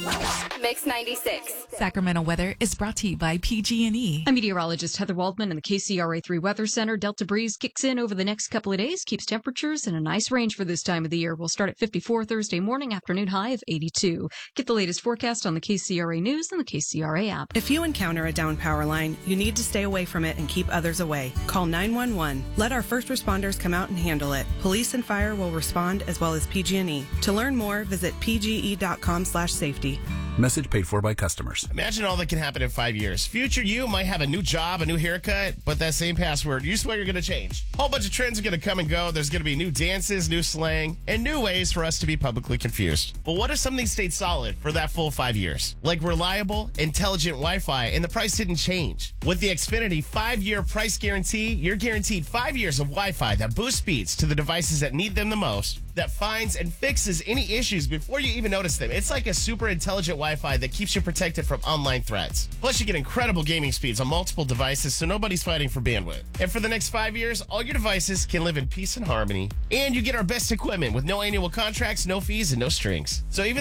Mix 96. Sacramento weather is brought to you by PG&E. I'm meteorologist Heather Waldman in the KCRA 3 Weather Center. Delta breeze kicks in over the next couple of days, keeps temperatures in a nice range for this time of the year. We'll start at 54 Thursday morning, afternoon high of 82. Get the latest forecast on the KCRA News and the KCRA app. If you encounter a down power line, you need to stay away from it and keep others away. Call 911. Let our first responders come out and handle it. Police and fire will respond as well as PG&E. To learn more, visit pge.com/safety. Message paid for by customers. Imagine all that can happen in 5 years. Future you might have a new job, a new haircut, but that same password, you swear you're going to change. A whole bunch of trends are going to come and go. There's going to be new dances, new slang, and new ways for us to be publicly confused. But what if something stayed solid for that full 5 years? Like reliable, intelligent Wi-Fi, and the price didn't change. With the Xfinity 5-year price guarantee, you're guaranteed 5 years of Wi-Fi that boosts speeds to the devices that need them the most, that finds and fixes any issues before you even notice them. It's like a super intelligent Wi-Fi that keeps you protected from online threats. Plus, you get incredible gaming speeds on multiple devices, so nobody's fighting for bandwidth. And for the next 5 years, all your devices can live in peace and harmony. And you get our best equipment with no annual contracts, no fees, and no strings. So even